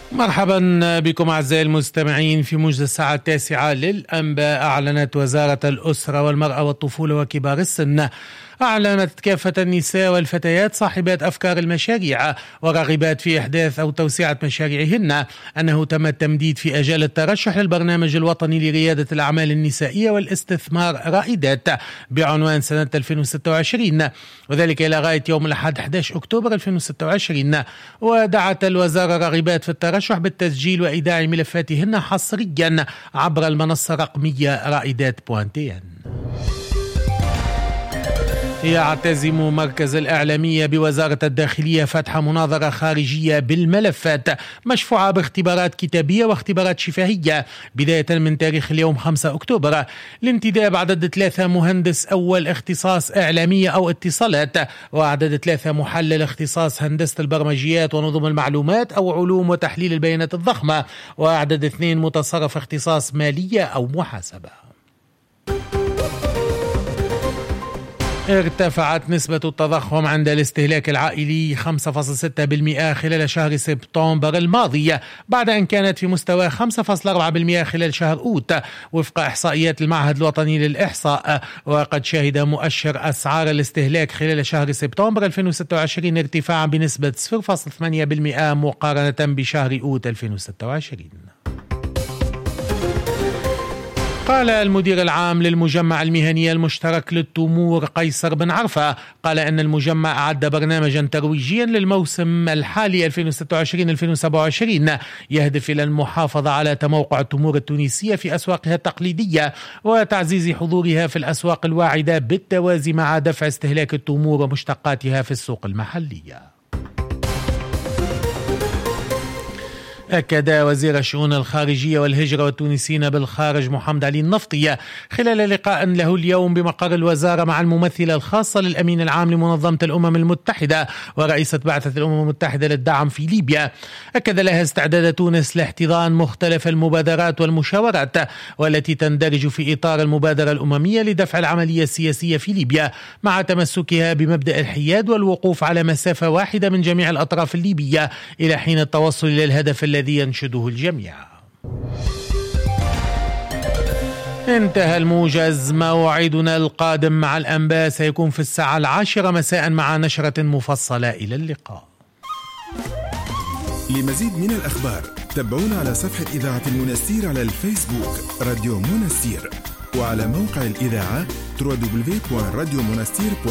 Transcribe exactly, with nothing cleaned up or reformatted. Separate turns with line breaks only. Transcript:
مرحبا بكم أعزائي المستمعين في موجز الساعة التاسعة للأنباء. أعلنت وزارة الأسرة والمرأة والطفولة وكبار السن أعلنت كافة النساء والفتيات صاحبات أفكار المشاريع وراغبات في إحداث أو توسعة مشاريعهن أنه تم التمديد في أجال الترشح للبرنامج الوطني لريادة الأعمال النسائية والاستثمار رائدات بعنوان سنة ألفين وستة وعشرين، وذلك إلى غاية يوم الأحد أحد عشر أكتوبر ألفين وستة وعشرين. ودعت الوزارة راغبات في الترشح بالتسجيل وإيداع ملفاتهن حصريا عبر المنصة الرقمية رائدات بوانتين. يعتزم مركز الإعلامية بوزارة الداخلية فتح مناظرة خارجية بالملفات مشفوعة باختبارات كتابية واختبارات شفهية بداية من تاريخ اليوم خمسة أكتوبر لانتداب عدد ثلاثة مهندس أول اختصاص إعلامية أو اتصالات، وعدد ثلاثة محلل اختصاص هندسة البرمجيات ونظم المعلومات أو علوم وتحليل البيانات الضخمة، وعدد اثنين متصرف اختصاص مالية أو محاسبة. ارتفعت نسبة التضخم عند الاستهلاك العائلي خمسة فاصلة ستة بالمئة خلال شهر سبتمبر الماضي بعد أن كانت في مستوى خمسة فاصلة أربعة بالمئة خلال شهر أوت وفق إحصائيات المعهد الوطني للإحصاء. وقد شهد مؤشر أسعار الاستهلاك خلال شهر سبتمبر ألفين وستة وعشرين ارتفاعا بنسبة صفر فاصلة ثمانية بالمئة مقارنة بشهر أوت ألفين وستة وعشرين. قال المدير العام للمجمع المهني المشترك للتمور قيصر بن عرفة قال أن المجمع أعد برنامجا ترويجيا للموسم الحالي ألفين وستة وعشرين ألفين وسبعة وعشرين يهدف إلى المحافظة على تموقع التمور التونسية في أسواقها التقليدية وتعزيز حضورها في الأسواق الواعدة بالتوازي مع دفع استهلاك التمور ومشتقاتها في السوق المحلية. أكد وزير الشؤون الخارجية والهجرة والتونسيين بالخارج محمد علي النفطي خلال لقاء له اليوم بمقر الوزارة مع الممثلة الخاصة للأمين العام لمنظمة الأمم المتحدة ورئيسة بعثة الأمم المتحدة للدعم في ليبيا، أكد لها استعداد تونس لاحتضان مختلف المبادرات والمشاورات والتي تندرج في إطار المبادرة الأممية لدفع العملية السياسية في ليبيا مع تمسكها بمبدأ الحياد والوقوف على مسافة واحدة من جميع الأطراف الليبية إلى حين التوصل إلى الهدف الذي الذي ينشده الجميع. انتهى الموجز. موعدنا القادم مع الأنباء سيكون في الساعة العاشرة مساء مع نشرة مفصلة. إلى اللقاء.
لمزيد من الأخبار تابعونا على صفحة إذاعة المنستير على الفيسبوك راديو منستير وعلى موقع الإذاعة دبليو دبليو دبليو دوت راديو منستير دوت